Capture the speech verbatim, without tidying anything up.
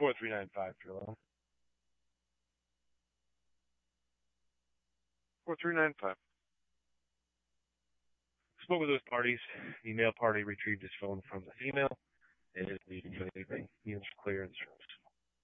four three nine five for your loan. four three nine five. Spoke with those parties. The male party retrieved his phone from the female and is leaving for anything. He was clear and service.